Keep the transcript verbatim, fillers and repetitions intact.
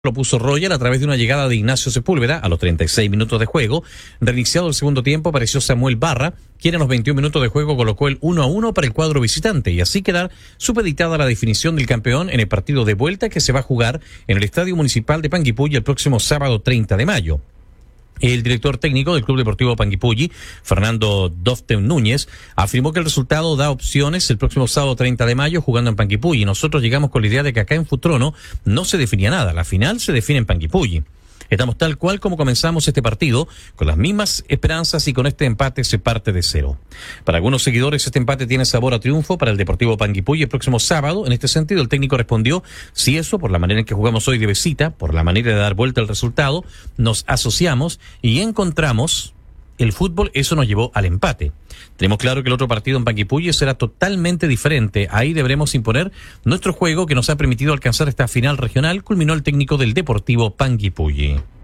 Lo puso Royal a través de una llegada de Ignacio Sepúlveda a los treinta y seis minutos de juego. Reiniciado el segundo tiempo, apareció Samuel Barra, quien en los veintiún minutos de juego colocó el uno a uno para el cuadro visitante y así quedar supeditada la definición del campeón en el partido de vuelta que se va a jugar en el Estadio Municipal de Panguipulli el próximo sábado treinta de mayo. El director técnico del Club Deportivo Panguipulli, Fernando Doften Núñez, afirmó que el resultado da opciones el próximo sábado treinta de mayo jugando en Panguipulli. Nosotros llegamos con la idea de que acá en Futrono no se definía nada, la final se define en Panguipulli. Estamos tal cual como comenzamos este partido, con las mismas esperanzas y con este empate se parte de cero. Para algunos seguidores este empate tiene sabor a triunfo para el Deportivo Panguipulli el próximo sábado. En este sentido el técnico respondió, si eso, por la manera en que jugamos hoy de visita, por la manera de dar vuelta al resultado, nos asociamos y encontramos el fútbol, eso nos llevó al empate. Tenemos claro que el otro partido en Panguipulli será totalmente diferente. Ahí deberemos imponer nuestro juego que nos ha permitido alcanzar esta final regional, culminó el técnico del Deportivo Panguipulli.